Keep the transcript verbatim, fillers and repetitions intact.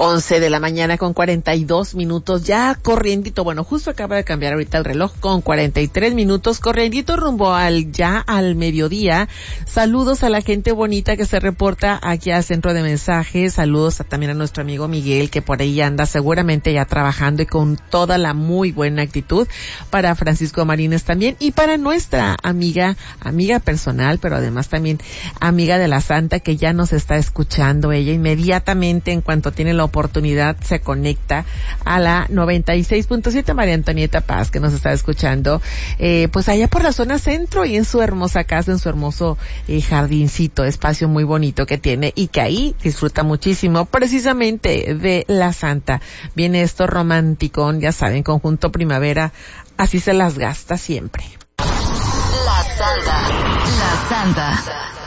once de la mañana con cuarenta y dos minutos, ya corriendito, bueno, justo acaba de cambiar ahorita el reloj con cuarenta y tres minutos, corriendito rumbo al ya al mediodía. Saludos a la gente bonita que se reporta aquí al centro de mensajes, saludos a, también a nuestro amigo Miguel, que por ahí anda seguramente ya trabajando y con toda la muy buena actitud, para Francisco Marínez también, y para nuestra amiga, amiga personal, pero además también amiga de la Santa, que ya nos está escuchando. Ella inmediatamente, en cuanto tiene la oportunidad, se conecta a la noventa y seis punto siete, María Antonieta Paz, que nos está escuchando, eh, pues allá por la zona centro y en su hermosa casa, en su hermoso eh, jardincito, espacio muy bonito que tiene y que ahí disfruta muchísimo precisamente de la Santa. Viene esto romanticón, ya saben, conjunto primavera, así se las gasta siempre. La Santa, la Santa.